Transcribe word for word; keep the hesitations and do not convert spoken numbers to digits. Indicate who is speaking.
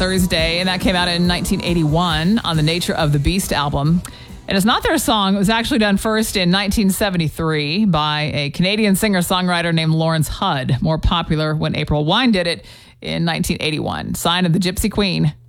Speaker 1: Thursday, and that came out in nineteen eighty-one on the Nature of the Beast album. And it's not their song. It was actually done first in nineteen seventy-three by a Canadian singer-songwriter named Lawrence Hudd, more popular when April Wine did it in nineteen eighty-one. Sign of the Gypsy Queen.